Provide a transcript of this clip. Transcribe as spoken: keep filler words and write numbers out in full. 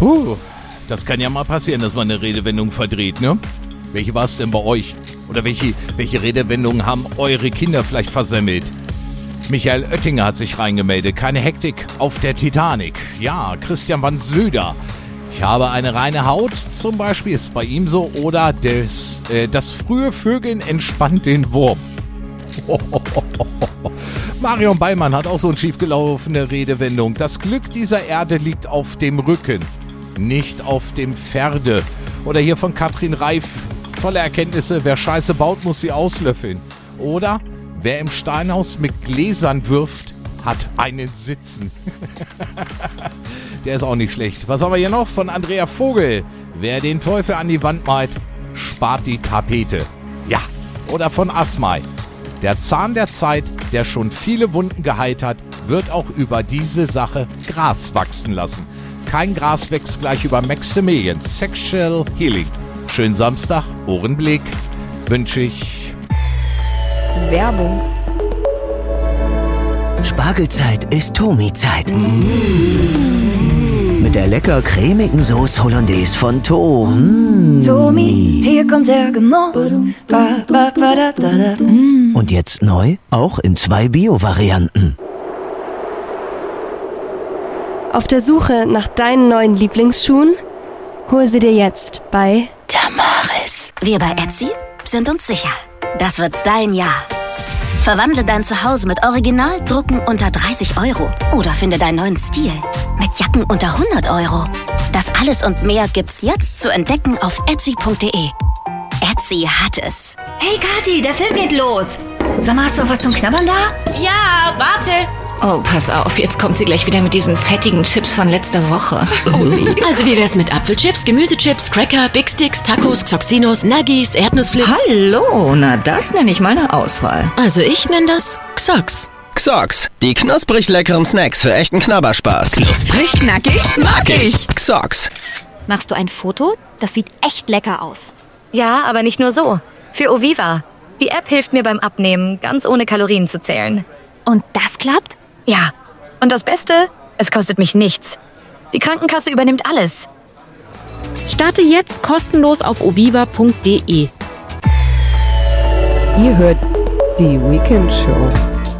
Puh, das kann ja mal passieren, dass man eine Redewendung verdreht, ne? Welche war es denn bei euch? Oder welche, welche Redewendungen haben eure Kinder vielleicht versemmelt? Michael Oettinger hat sich reingemeldet. Keine Hektik auf der Titanic. Ja, Christian van Söder. Ich habe eine reine Haut, zum Beispiel, ist bei ihm so. Oder des, äh, das frühe Vögeln entspannt den Wurm. Marion Beimann hat auch so eine schiefgelaufene Redewendung. Das Glück dieser Erde liegt auf dem Rücken, nicht auf dem Pferde. Oder hier von Katrin Reif. Tolle Erkenntnisse. Wer Scheiße baut, muss sie auslöffeln. Oder wer im Steinhaus mit Gläsern wirft, hat einen Sitzen. Der ist auch nicht schlecht. Was haben wir hier noch? Von Andrea Vogel. Wer den Teufel an die Wand malt, spart die Tapete. Ja. Oder von Asmai. Der Zahn der Zeit, der schon viele Wunden geheilt hat, wird auch über diese Sache Gras wachsen lassen. Kein Gras wächst gleich über Maximilian. Sexual Healing. Schönen Samstag, Ohrenblick wünsche ich. Werbung. Spargelzeit ist Tomi-Zeit. Mit der lecker cremigen Sauce Hollandaise von Tomi. Tomi, hier kommt der Genuss. Ba, ba, ba, da, da, da. Mm. Und jetzt neu, auch in zwei Bio-Varianten. Auf der Suche nach deinen neuen Lieblingsschuhen? Hol sie dir jetzt bei Damaris. Wir bei Etsy sind uns sicher, das wird dein Jahr. Verwandle dein Zuhause mit Originaldrucken unter dreißig Euro oder finde deinen neuen Stil mit Jacken unter hundert Euro. Das alles und mehr gibt's jetzt zu entdecken auf etsy punkt de. Etsy hat es. Hey Kathi, der Film geht los. Sag mal, hast du noch was zum Knabbern da? Ja, warte. Oh, pass auf, jetzt kommt sie gleich wieder mit diesen fettigen Chips von letzter Woche. Oh nee. Also wie wär's mit Apfelchips, Gemüsechips, Cracker, Big Sticks, Tacos, Xoxinos, Nuggies, Erdnussflips? Hallo, na das nenne ich mal eine Auswahl. Also ich nenne das Xox. Xox, die knusprig leckeren Snacks für echten Knabberspaß. Knusprig, knackig, mag ich. Xox. Machst du ein Foto? Das sieht echt lecker aus. Ja, aber nicht nur so. Für Oviva. Die App hilft mir beim Abnehmen, ganz ohne Kalorien zu zählen. Und das klappt? Ja. Und das Beste? Es kostet mich nichts. Die Krankenkasse übernimmt alles. Starte jetzt kostenlos auf oviva punkt de. Ihr hört die Weekend Show.